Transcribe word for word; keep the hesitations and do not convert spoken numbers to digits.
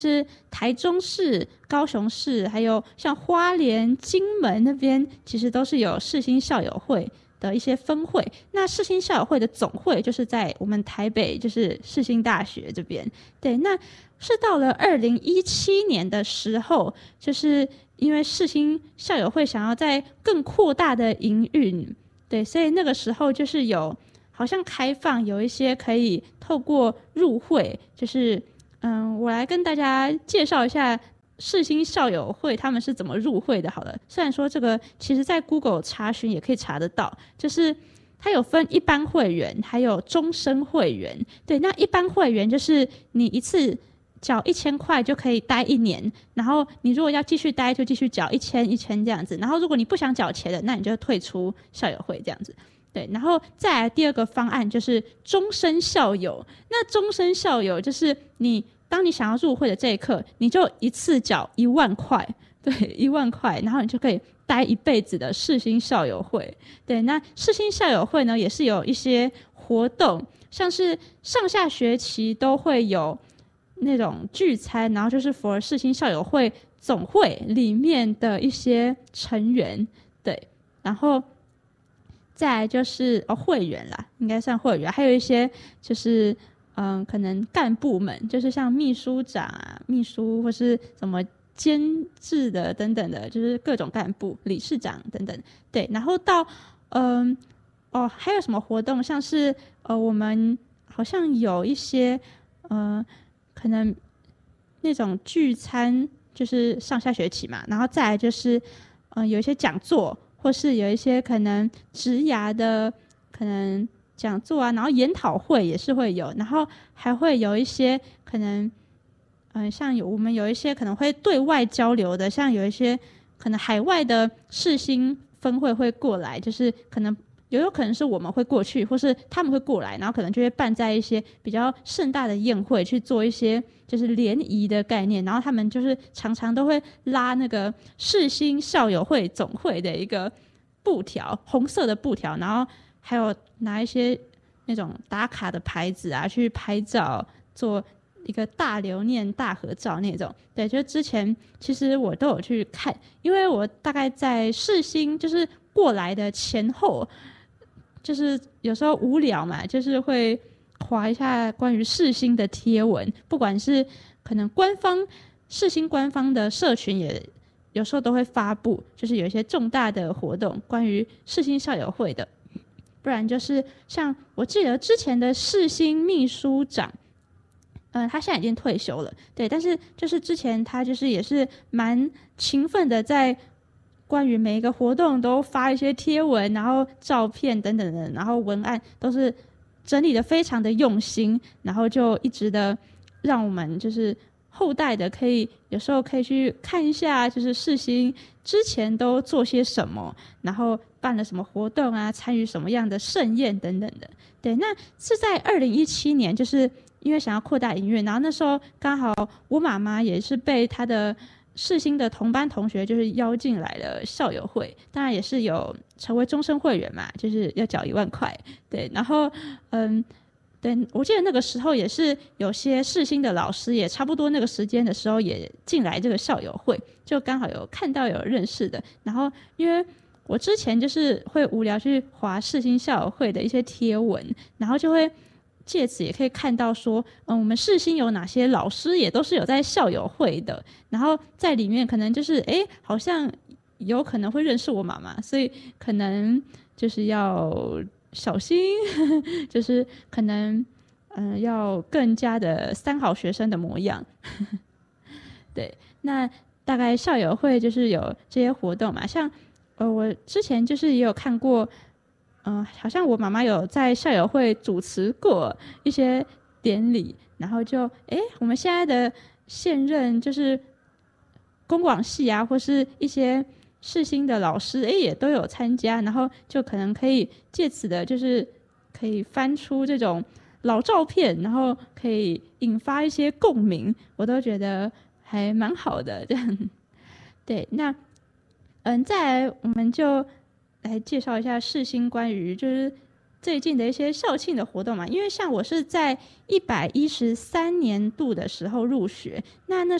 是台中市、高雄市，还有像花莲、金门那边，其实都是有世新校友会的一些分会。那世新校友会的总会就是在我们台北，就是世新大学这边。对，那是到了二零一七年的时候，就是因为世新校友会想要在更扩大的营运，对，所以那个时候就是有好像开放有一些可以透过入会，就是嗯，我来跟大家介绍一下世新校友会他们是怎么入会的好了。虽然说这个其实在 Google 查询也可以查得到，就是它有分一般会员还有终身会员。对，那一般会员就是你一次缴一千块就可以待一年，然后你如果要继续待就继续缴一千一千这样子，然后如果你不想缴钱的，那你就退出校友会这样子。对，然后再来第二个方案就是终身校友。那终身校友就是你当你想要入会的这一刻，你就一次缴一万块，对，一万块，然后你就可以待一辈子的世新校友会。对，那世新校友会呢也是有一些活动，像是上下学期都会有那种聚餐，然后就是 for 世新校友会总会里面的一些成员。对，然后再来就是哦会员啦，应该算会员，还有一些就是嗯可能干部们，就是像秘书长啊、秘书或是什么监制的等等的，就是各种干部、理事长等等。对，然后到嗯哦还有什么活动，像是呃我们好像有一些呃可能那种聚餐，就是上下学期嘛，然后再来就是嗯、呃、有一些讲座。或是有一些可能职涯的可能讲座啊，然后研讨会也是会有，然后还会有一些可能嗯、呃，像有我们有一些可能会对外交流的，像有一些可能海外的世新分会会过来，就是可能也有可能是我们会过去，或是他们会过来，然后可能就会办在一些比较盛大的宴会去做一些就是联谊的概念，然后他们就是常常都会拉那个世新校友会总会的一个布条，红色的布条，然后还有拿一些那种打卡的牌子啊去拍照，做一个大留念大合照那种。对，就之前其实我都有去看，因为我大概在世新就是过来的前后，就是有时候无聊嘛，就是会滑一下关于世新的贴文，不管是可能官方世新官方的社群也有时候都会发布，就是有一些重大的活动关于世新校友会的，不然就是像我记得之前的世新秘书长，嗯、呃，他现在已经退休了，对，但是就是之前他就是也是蛮勤奋的在关于每一个活动都发一些贴文，然后照片等等的，然后文案都是整理的非常的用心，然后就一直的让我们就是后代的可以有时候可以去看一下，就是世新之前都做些什么，然后办了什么活动啊，参与什么样的盛宴等等的。对，那是在二零一七年，就是因为想要扩大营运，然后那时候刚好我妈妈也是被她的世新的同班同学就是邀进来了校友会，当然也是有成为终身会员嘛，就是要缴一万块。对，然后嗯，对，我记得那个时候也是有些世新的老师也差不多那个时间的时候也进来这个校友会，就刚好有看到有认识的。然后因为我之前就是会无聊去滑世新校友会的一些贴文，然后就会借此也可以看到说，嗯，我们世新有哪些老师也都是有在校友会的，然后在里面可能就是哎，好像有可能会认识我妈妈，所以可能就是要小心，就是可能嗯、呃、要更加的三好学生的模样。对，那大概校友会就是有这些活动嘛，像呃我之前就是也有看过。嗯、呃，好像我妈妈有在校友会主持过一些典礼，然后就哎，我们现在的现任就是公广系啊，或是一些世新的老师，哎，也都有参加，然后就可能可以借此的，就是可以翻出这种老照片，然后可以引发一些共鸣，我都觉得还蛮好的。这样，对，那嗯，再来我们就来介绍一下世新关于就是最近的一些校庆的活动嘛，因为像我是在一百一十三年度的时候入学，那那